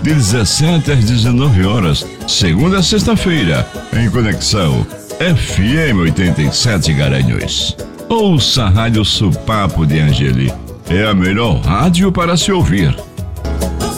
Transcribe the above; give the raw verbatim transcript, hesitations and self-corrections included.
de dezessete às dezenove horas, segunda a sexta-feira, em Conexão F M oitenta e sete Garanhuns. Ouça a Rádio Supapo de Angeli. É a melhor rádio para se ouvir.